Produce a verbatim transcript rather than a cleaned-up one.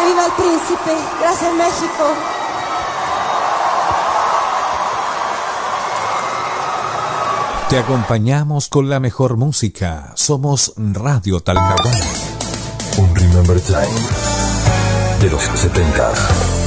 Que viva el príncipe. Gracias, México. Te acompañamos con la mejor música. Somos Radio Talcahuano. Un Remember Time de los setentas.